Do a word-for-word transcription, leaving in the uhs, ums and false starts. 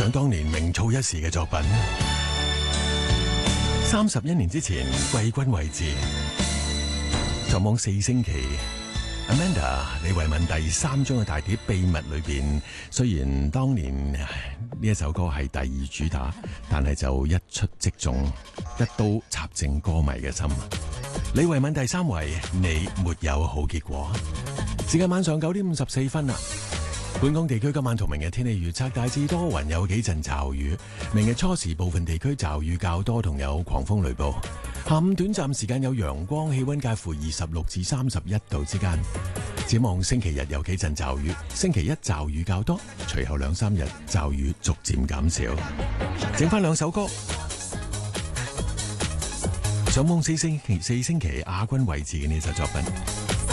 想當年名噪一時嘅作品。三十一年之前，季軍位置，上網四星期。Amanda 李維敏第三張嘅大碟《秘密》裏邊，雖然當年呢一首歌係第二主打，但係就一出即中，一刀插正歌迷嘅心。李維敏第三位，你沒有好結果。時間晚上九點五十四分啦。本港地區今晚同明日天氣預測大致多雲，有幾陣驟雨。明日初時部分地區驟雨較多，同有狂風雷暴。下午短暫時間有陽光，氣溫介乎二十六至三十一度之間。展望星期日有幾陣驟雨，星期一驟雨較多，隨後兩三日驟雨逐漸減少。整翻兩首歌，上網四星期四星期亞軍位置嘅呢首作品。